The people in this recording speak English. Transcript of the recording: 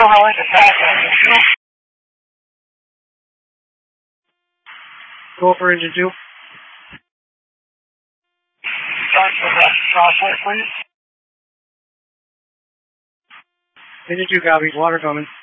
Go for engine 2. Start for the crossway, please. Engine 2 copies, water coming.